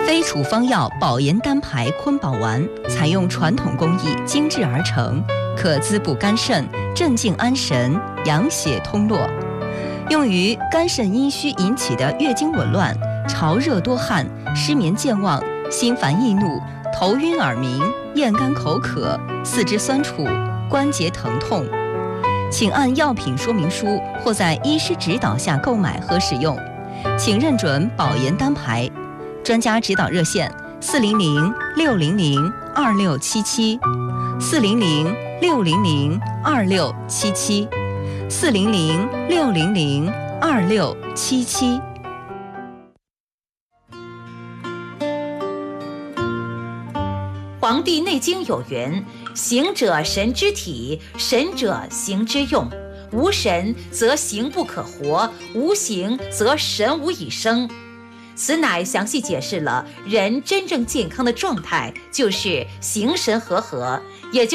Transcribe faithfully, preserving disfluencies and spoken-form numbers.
非处方药保颜丹牌坤宝丸，采用传统工艺精制而成，可滋补肝肾、镇静安神、养血通络，用于肝肾阴虚引起的月经紊乱、潮热多汗、失眠健忘、心烦易怒、头晕耳鸣、咽干口渴、四肢酸楚、关节疼痛。请按药品说明书或在医师指导下购买和使用，请认准保颜丹牌。专家指导热线：四零零六零零二六七七，四零零六零零二六七七，四零零六零零二六七七。 《黄帝内经》有云：行者神之体，神者形之用。无神则形不可活，无形则神无以生。此乃详细解释了人真正健康的状态，就是形神和合，也就